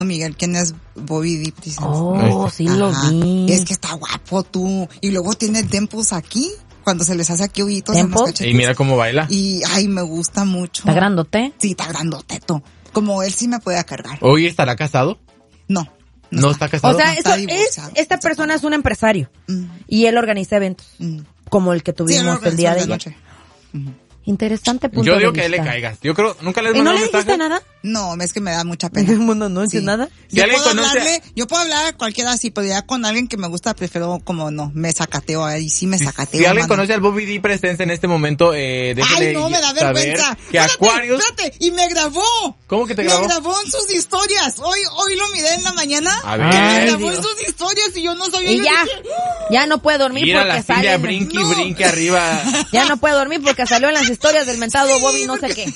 Miguel, ¿quién es Bobby Diptis? Sí lo vi. Es que está guapo tú. Y luego tiene tempos aquí, cuando se les hace aquí hoyitos en los cachetes. Y mira cómo baila. Y, me gusta mucho. ¿Está grandote? Sí, está grandote tú. Como él sí me puede cargar. Oye, ¿estará casado? No. No está casado. O sea, esta persona es un empresario. Y él organiza eventos. Como el que tuvimos el día de ayer. Interesante punto Yo digo de que vista. le caigas. Yo creo, nunca les ¿Y no mandó le dijiste nada? No, es que me da mucha pena. ¿El mundo no dice nada? Yo puedo hablar a cualquiera así, pero ya con alguien que me gusta, prefiero como no, me sacateo ahí, sí me sacateo. Si alguien conoce al Bobby D Presence en este momento, déjale no, me da vergüenza. Que Aquarius... Espérate, y me grabó. ¿Cómo que te grabó? Me grabó en sus historias. Hoy lo miré en la mañana. A ver. Me grabó en sus historias y yo no sabía. Y ya no puede dormir mira porque la sale. brinque arriba. Ya no puede dormir porque salió en las historias del mentado Bobby no sé qué.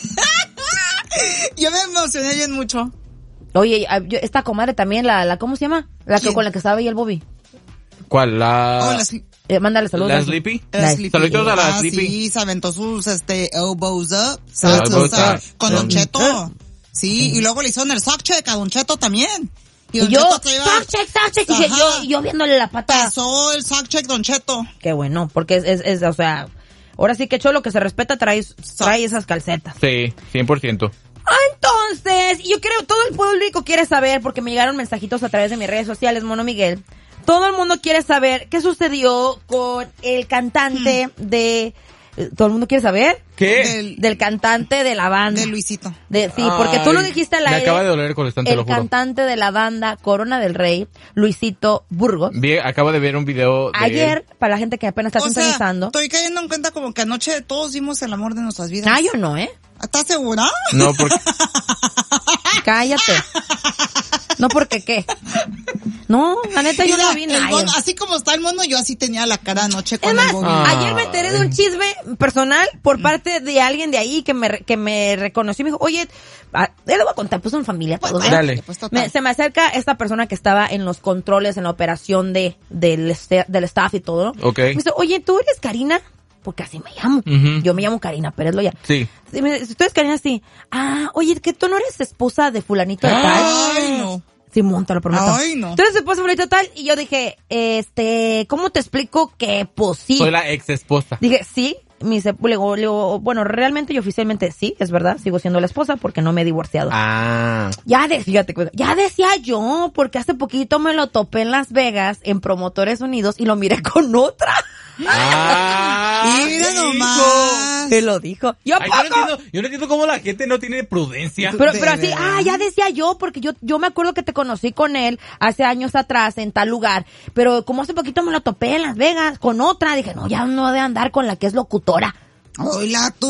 Yo me emocioné bien mucho. Oye, esta comadre también, la ¿cómo se llama? La que con la que estaba ahí el Bobby. ¿Cuál? Mándale saludos. ¿La Sleepy? Saluditos a la Sleepy. Sí, se aventó sus elbows up. Elbows up. Con Don Cheto. Sí, y luego le hicieron el sock check a Don Cheto también. Y yo, sock check, dije, yo viéndole la pata. Pasó el sock check Don Cheto. Qué bueno, porque es o sea, ahora sí que Cholo que se respeta trae esas calcetas. Sí, 100%. Entonces, yo creo, todo el público quiere saber, porque me llegaron mensajitos a través de mis redes sociales, Mono Miguel. Todo el mundo quiere saber qué sucedió con el cantante de... ¿Todo el mundo quiere saber? ¿Qué? Del cantante de la banda. De Luisito. Sí, porque tú lo dijiste al aire. Me acaba de doler el corazón, te lo juro. El cantante de la banda Corona del Rey, Luisito Burgos. Acabo de ver un video de ayer, para la gente que apenas está sintonizando. Estoy cayendo en cuenta como que anoche todos dimos el amor de nuestras vidas. Yo no, ¿eh? ¿Estás segura? No, porque... Cállate. No, porque ¿qué? No, la neta yo no vi nada. Así como está el mono, yo así tenía la cara anoche con el Bobby. Ayer me enteré de un chisme personal por parte de alguien de ahí que me reconoció y me dijo, oye, le voy a contar, pues son familia todos. Dale. Se me acerca esta persona que estaba en los controles, en la operación del staff y todo, ¿no? Okay. Me dice, oye, ¿tú eres Karina? Porque así me llamo. Uh-huh. Yo me llamo Karina Pérez Loya. Sí. Si tú eres Karina, sí. Oye, que tú no eres esposa de fulanito de tal. Ay, no. Simón, te lo prometo. Ay, no. Tú eres esposa de fulanito de tal. Y yo dije, ¿cómo te explico que pues sí? Soy la ex esposa. Dije, sí. Me dice, le digo, bueno, realmente y oficialmente sí, es verdad, sigo siendo la esposa porque no me he divorciado. Fíjate, ya decía yo, porque hace poquito me lo topé en Las Vegas, en Promotores Unidos, y lo miré con otra. Mira nomás. Te lo dijo. Yo no entiendo cómo la gente no tiene prudencia. Pero así, ya decía yo, porque yo me acuerdo que te conocí con él hace años atrás en tal lugar, pero como hace poquito me lo topé en Las Vegas con otra, dije, no, ya no debe andar con la que es locutora. Hola, tú.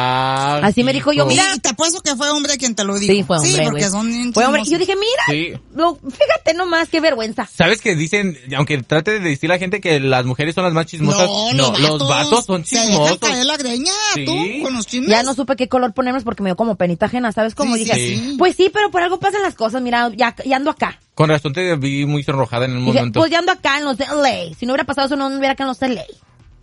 Así me dijo yo, mira. Y te apuesto que fue hombre quien te lo dijo. Sí, fue hombre. Sí, porque son fue hombre. Y yo dije, mira, fíjate nomás, qué vergüenza. ¿Sabes que dicen, aunque trate de decir la gente que las mujeres son las más chismosas? No, los vatos son chismosos. Se caer la greña, sí. Tú, con los chismes. Ya no supe qué color ponernos porque me dio como penita ajena, ¿sabes cómo? Sí, dije, sí. Pues sí, pero por algo pasan las cosas, mira, ya ando acá. Con razón te vi muy sonrojada en el dije, momento. pues ya ando acá en los LA. Si no hubiera pasado eso, no hubiera acá en los LA.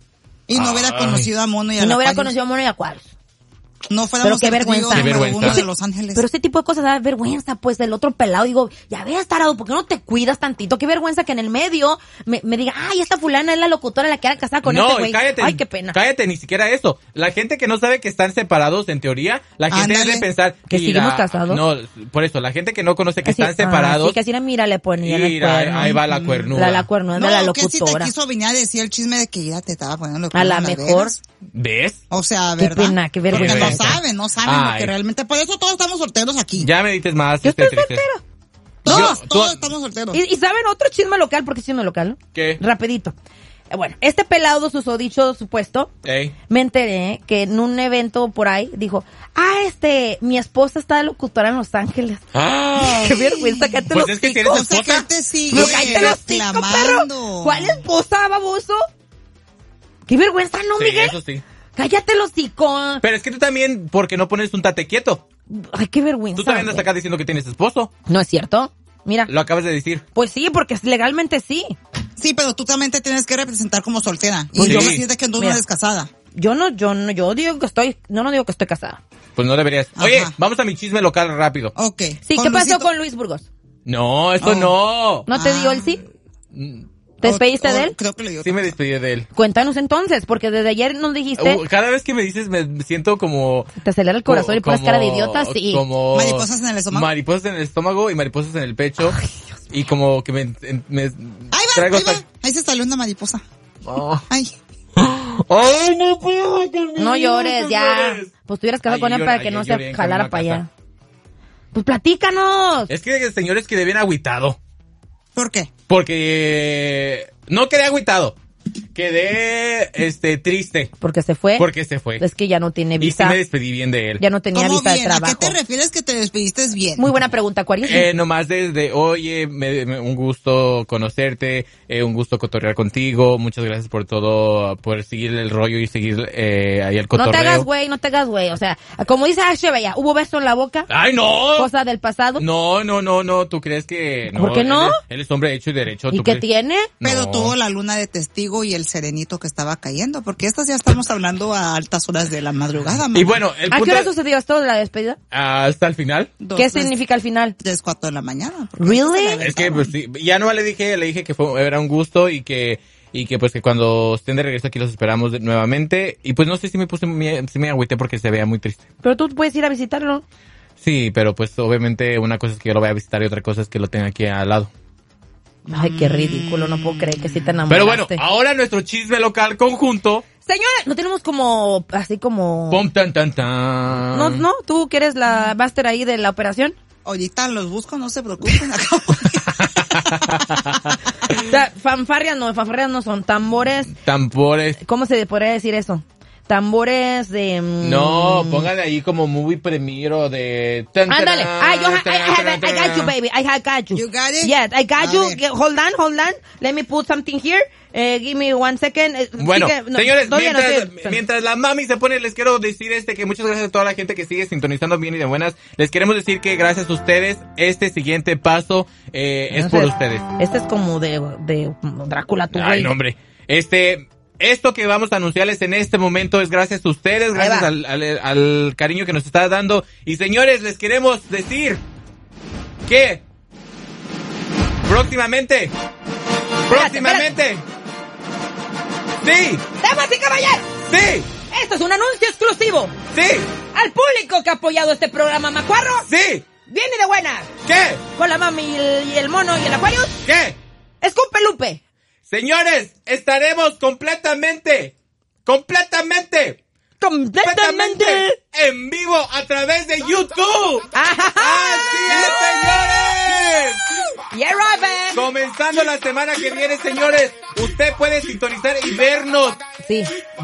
Y no hubiera conocido a Mono y a no hubiera conocido a Mono y a Aquarius. No fuéramos qué vergüenza. Uno de Los Ángeles. Pero ese tipo de cosas da vergüenza, pues, del otro pelado. Digo, ya ves, tarado, ¿por qué no te cuidas tantito? Qué vergüenza que en el medio me diga, esta fulana es la locutora la que era casada con este güey. Cállate. Ay, qué pena. Cállate, ni siquiera eso. La gente que no sabe que están separados, en teoría, la gente debe pensar... ¿Que seguimos casados? No, por eso, la gente que no conoce que están separados... Sí, que así era, mira, le ponen el cuerno. Ahí va la cuernuda. La cuernuda de la locutora. No, que si te quiso venir a decir el chisme de que ya te estaba poniendo... A la mejor... ¿Ves? O sea, ¿verdad? Qué pena, qué vergüenza. Porque no saben lo que realmente... Por eso todos estamos solteros aquí. Ya me dices más. Yo estoy soltero. Todos estamos solteros. ¿Y saben otro chisme local? Porque es chisme local, ¿no? ¿Qué? Rapidito. Bueno, este pelado susodicho supuesto, me enteré que en un evento por ahí dijo, mi esposa está de locutora en Los Ángeles. Qué vergüenza, cállate pues los es que hijos. tienes esposa. O sea, que te sigue reclamando. ¿Cuál esposa, baboso? Qué vergüenza, ¿no, Miguel? Eso sí. Cállate los hijos. Pero es que tú también, ¿por qué no pones un tate quieto? Ay, qué vergüenza. Tú también andas acá diciendo que tienes esposo. No es cierto. Mira. Lo acabas de decir. Pues sí, porque legalmente sí. Sí, pero tú también te tienes que representar como soltera. Y sí. yo me siento que tú no eres casada. Yo digo que estoy, no digo que estoy casada. Pues no deberías. Ajá. Oye, vamos a mi chisme local rápido. Ok. Sí, ¿qué pasó con Luis Burgos? No, eso no. ¿No te dio el sí? ¿Te despediste de él? Creo que le dio. Sí me despedí de él. Cuéntanos entonces, porque desde ayer nos dijiste... Cada vez que me dices me siento como... Te acelera el corazón y pones cara de idiota, sí. Como... Mariposas en el estómago. Mariposas en el estómago y mariposas en el pecho. Ay, y como que me ahí va. Ahí se salió una mariposa. Oh. Ay. Ay, no puedo. No llores, ya. Pues tuvieras casado con él para que no se jalara para allá. Pues platícanos. Es que señores que debían agüitado. ¿Por qué? Porque no quedé agüitado. Quedé triste. Porque se fue. Es que ya no tiene visa. Y sí me despedí bien de él. Ya no tenía visa de trabajo. ¿A qué te refieres que te despediste bien? Muy buena pregunta, Acuario. Nomás desde, oye, un gusto conocerte, un gusto cotorrear contigo. Muchas gracias por todo, por seguir el rollo y seguir ahí el cotorreo. No te hagas güey. O sea, como dice Ashe, vaya, ¿hubo beso en la boca? ¡Ay, no! ¿Cosa del pasado? No. ¿Tú crees que no? ¿Por qué no? Él es hombre hecho y derecho. ¿Y qué tiene? Pero tuvo la luna de testigo y el serenito que estaba cayendo, porque estas ya estamos hablando a altas horas de la madrugada, mamá. Y bueno, ¿a qué hora sucedió esto de la despedida? Hasta el final. ¿Qué significa el final? 3:04 de la mañana. ¿Really? Es que, pues, sí, ya no le dije que era un gusto y que pues que cuando estén de regreso aquí los esperamos nuevamente. Y pues no sé si me agüité porque se veía muy triste. Pero tú puedes ir a visitarlo. Sí, pero pues obviamente una cosa es que yo lo voy a visitar y otra cosa es que lo tenga aquí al lado. Ay, qué ridículo, no puedo creer que sí te enamoraste. Pero bueno, ahora nuestro chisme local conjunto. Señora, no tenemos como, así como... Pum, tan, tan, tan. No, ¿tú quieres la máster ahí de la operación? Ahorita los busco, no se preocupen. O sea, fanfarrias no son tambores. ¿Cómo se podría decir eso? Tambores de... No, póngale ahí como movie premiere o de... Ándale. I got you, baby. I got you. You got it? Yes, I got you. Hold on. Let me put something here. Give me 1 second. Bueno, señores, mientras la mami se pone, les quiero decir que muchas gracias a toda la gente que sigue sintonizando bien y de buenas. Les queremos decir que gracias a ustedes, este siguiente paso es por ustedes. Este es como de Drácula, tu güey. Ay, no, hombre. Esto que vamos a anunciarles en este momento es gracias a ustedes, gracias al cariño que nos está dando. Y señores, les queremos decir que próximamente, sí, damas y caballeros, sí, esto es un anuncio exclusivo, sí, al público que ha apoyado este programa Macuarro, sí, viene de buenas. ¿Qué? Con la mami y el mono y el Acuario. ¿Qué? Escupe Lupe. Señores, estaremos completamente en vivo a través de YouTube. ¡Así es, señores! Yeah, right, comenzando la semana que viene, señores, usted puede sintonizar y vernos. Sí.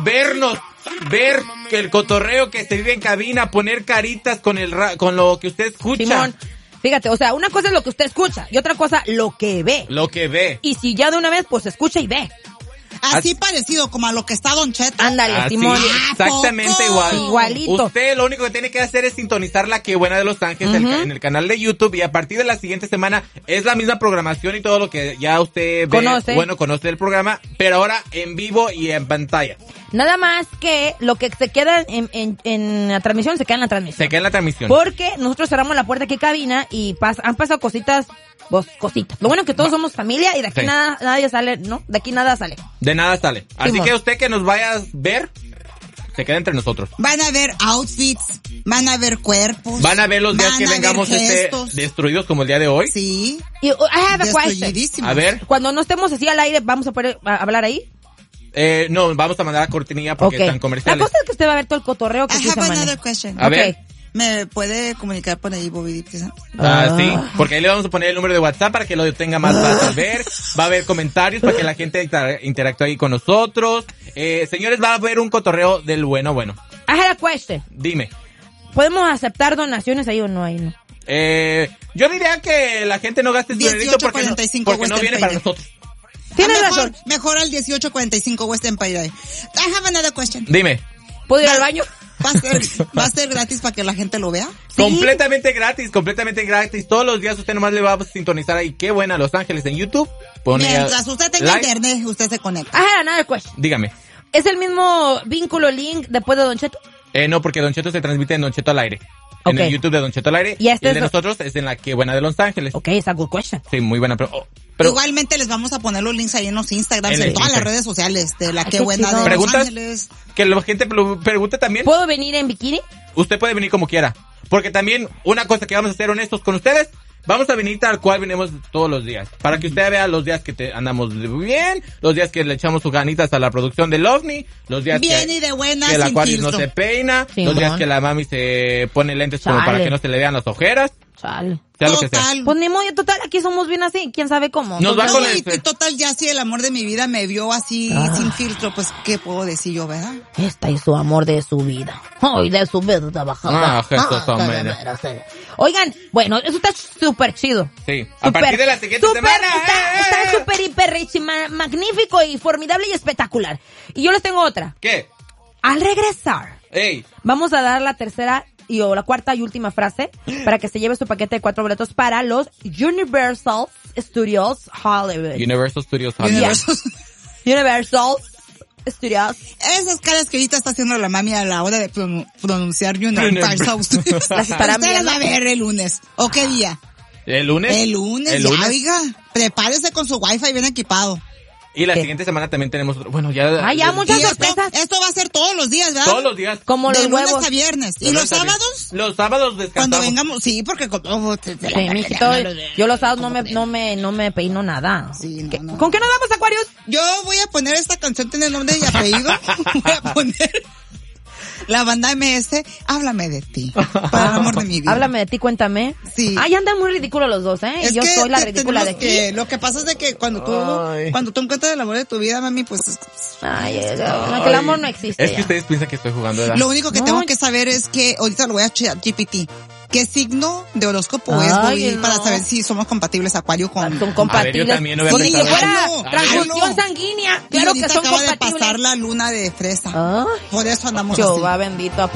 Ver que el cotorreo que se vive en cabina, poner caritas con lo que usted escucha. Simón. Fíjate, o sea, una cosa es lo que usted escucha y otra cosa lo que ve. Y si ya de una vez, pues escucha y ve. Así parecido como a lo que está Don Cheto. Ándale, Simón. Exactamente igual. Igualito. Usted lo único que tiene que hacer es sintonizar La Qué Buena de Los Ángeles en el canal de YouTube y a partir de la siguiente semana es la misma programación y todo lo que ya usted ve. Conoce el programa, pero ahora en vivo y en pantalla. Nada más que lo que se queda en la transmisión, se queda en la transmisión. Se queda en la transmisión. Porque nosotros cerramos la puerta aquí cabina y han pasado cositas. Lo bueno es que todos somos familia y de aquí nadie sale, ¿no? De aquí nada sale. De nada sale. Así que usted que nos vaya a ver, se queda entre nosotros. Van a ver outfits, van a ver cuerpos. Van a ver los días que vengamos destruidos como el día de hoy. Sí. Y I have a question. A ver. Cuando no estemos así al aire, ¿vamos a poder hablar ahí? No, vamos a mandar a cortinilla porque están comerciales. La cosa es que usted va a ver todo el cotorreo que I have another question. A ver. ¿Me puede comunicar por ahí, Bobby? Sí, porque ahí le vamos a poner el número de WhatsApp para que lo tenga más fácil ver. Va a haber comentarios para que la gente interactúe ahí con nosotros. Señores, va a haber un cotorreo del bueno. I had a question. Dime. ¿Podemos aceptar donaciones ahí o no? Ahí no. Yo diría que la gente no gaste su dinerito porque no viene para nosotros. Tienes razón. Mejor al 1845 West Empire. I have another question. Dime. ¿Puedo ir al baño? ¿Va a ser gratis para que la gente lo vea? ¿Sí? Completamente gratis. Todos los días usted nomás le va a sintonizar ahí Qué Buena Los Ángeles en YouTube. Mientras usted tenga internet, usted se conecta. Another question. Dígame. ¿Es el mismo vínculo link después de Don Cheto? No, porque Don Cheto se transmite en Don Cheto al aire. En el YouTube de Don Cheto al Aire. Y el de nosotros es en la Qué Buena de Los Ángeles. Ok, it's a good question. Sí, muy buena. Pero igualmente les vamos a poner los links ahí en los Instagrams, en todas las redes sociales de la Qué Buena de Los Ángeles. Que la gente pregunte también. ¿Puedo venir en bikini? Usted puede venir como quiera. Porque también, una cosa que vamos a ser honestos con ustedes, vamos a venir tal cual venimos todos los días. Para que usted vea los días que andamos bien, los días que le echamos sus ganitas a la producción del OVNI, los días bien y de buena, que la Aquarius no se peina, los días que la mami se pone lentes como para que no se le vean las ojeras. Chale. Total. Pues ni modo, total, aquí somos bien así, quién sabe cómo. Nos va con total, ya si el amor de mi vida me vio así, sin filtro, pues, ¿qué puedo decir yo, verdad? Esta es su amor de su vida. Ay, de su vida trabajada. Oigan, bueno, eso está súper chido. Sí, a partir de la siguiente semana. Está súper, hiper rich, magnífico y formidable y espectacular. Y yo les tengo otra. ¿Qué? Al regresar, vamos a dar la tercera o la cuarta y última frase para que se lleve su paquete de 4 boletos para los Universal Studios Hollywood. Universal Studios Hollywood. Universal Studios. Esas caras que ahorita está haciendo la mami a la hora de pronunciar Universal Studios. Las estarán viendo. A ver el lunes. ¿O qué día? ¿El lunes? El lunes, ya, oiga. Prepárese con su wifi bien equipado. Y la siguiente semana también tenemos, bueno, ya... ya muchas sorpresas. Esto va a ser todos los días, ¿verdad? Todos los días. Como los huevos. De lunes a viernes. ¿Y los sábados? Los sábados descansamos. Cuando vengamos, sí, porque... mijito, yo los sábados no me peino nada. Sí, no. ¿Con qué nos vamos, Aquarius? Yo voy a poner esta canción, tiene nombre y apellido. Voy a poner... La banda MS, háblame de ti, para el amor de mi vida. Háblame de ti, cuéntame. Sí. Ay, andan muy ridículos los dos, ¿eh? Es yo soy la ridícula de aquí. Lo que pasa es de que cuando tú encuentras el amor de tu vida, mami, pues... Ay, que el amor no existe. Es que ustedes piensan que estoy jugando, ¿verdad? Lo único que tengo que saber es que, ahorita lo voy a ChatGPT. ¿Qué signo de horóscopo es, para saber si somos compatibles, Acuario, con... Son compatibles. A ver, yo también no voy a Porque pensar. fuera transfusión sanguínea. Claro que son compatibles. Acaba de pasar la luna de fresa. Por eso andamos así. Jehová bendito.